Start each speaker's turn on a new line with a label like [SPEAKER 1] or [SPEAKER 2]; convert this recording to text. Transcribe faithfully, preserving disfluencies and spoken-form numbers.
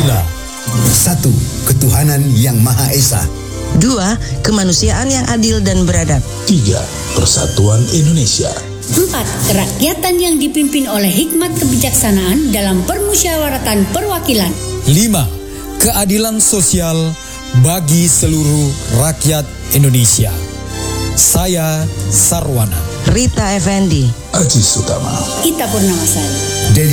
[SPEAKER 1] Pancasila.
[SPEAKER 2] Satu, ketuhanan yang Maha Esa.
[SPEAKER 3] Dua, kemanusiaan yang adil dan beradab.
[SPEAKER 1] Tiga, persatuan Indonesia.
[SPEAKER 4] Empat, kerakyatan yang dipimpin oleh hikmat kebijaksanaan dalam permusyawaratan perwakilan.
[SPEAKER 5] Lima, keadilan sosial bagi seluruh rakyat Indonesia. Saya Sarwana.
[SPEAKER 3] Rita Effendi.
[SPEAKER 1] Aji Sutama.
[SPEAKER 4] Ita Purnamasari.
[SPEAKER 2] Deli